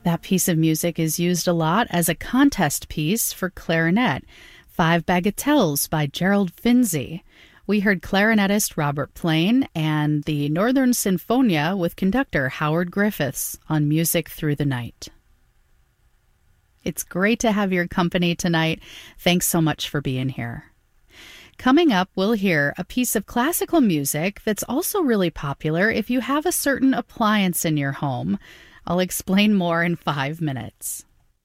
That piece of music is used a lot as a contest piece for clarinet, Five Bagatelles by Gerald Finzi. We heard clarinetist Robert Plain and the Northern Sinfonia with conductor Howard Griffiths on Music Through the Night. It's great to have your company tonight. Thanks so much for being here. Coming up, we'll hear a piece of classical music that's also really popular if you have a certain appliance in your home. I'll explain more in 5 minutes.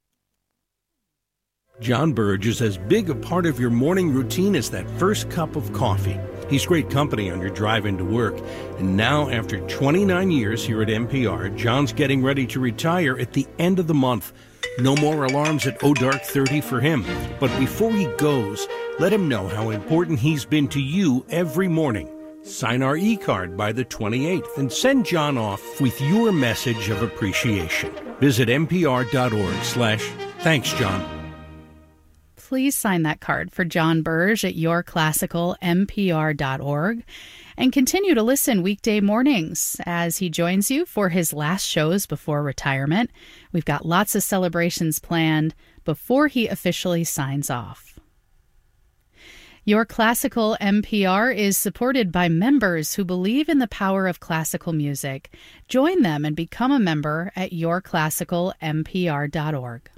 John Burge is as big a part of your morning routine as that first cup of coffee. He's great company on your drive into work. And now, after 29 years here at NPR, John's getting ready to retire at the end of the month. No more alarms at dark 30 for him. But before he goes, let him know how important he's been to you every morning. Sign our e-card by the 28th and send John off with your message of appreciation. Visit npr.org/thanks, John. Please sign that card for John Burge at yourclassicalnpr.org and continue to listen weekday mornings as he joins you for his last shows before retirement. We've got lots of celebrations planned before he officially signs off. Your Classical NPR is supported by members who believe in the power of classical music. Join them and become a member at yourclassicalnpr.org.